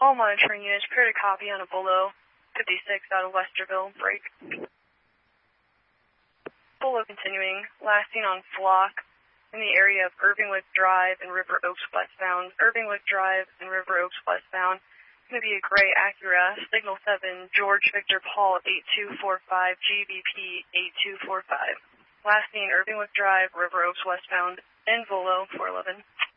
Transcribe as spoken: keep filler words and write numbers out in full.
All monitoring units, prepare to copy on a Bolo fifty-six out of Westerville. Break. Bolo continuing, lasting on Flock in the area of Irvingwood Drive and River Oaks westbound. Irvingwood Drive and River Oaks westbound. Going to be a gray Acura, signal seven, George Victor Paul eight two four five, G B P eight two four five. Lasting Irvingwood Drive, River Oaks westbound, in Volo four eleven.